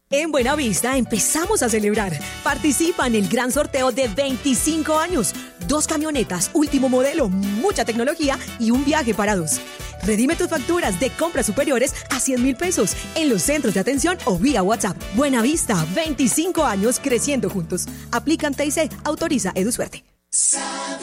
En Buenavista empezamos a celebrar. Participa en el gran sorteo de 25 años. 2 camionetas, último modelo, mucha tecnología y un viaje para 2. Redime tus facturas de compras superiores a 100,000 pesos en los centros de atención o vía WhatsApp. Buenavista, 25 años creciendo juntos. Aplican TIC, autoriza EduSuerte.